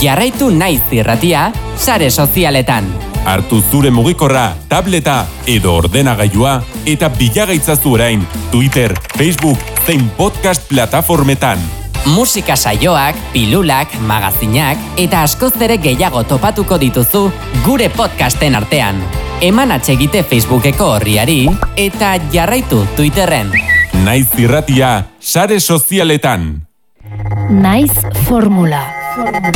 Jarraitu Naiz irratia sare sozialetan. Hartu zure mugikorra, tableta edo ordenagailua eta bilagaitzazu orain Twitter, Facebook zein podcast plataformetan. Musika saioak, pilulak, magazinak eta askoz ere gehiago topatuko dituzu gure podcasten artean. Eman atsegite Facebookeko orriari eta jarraitu Twitterren. Naiz irratia sare sozialetan. Naiz formula.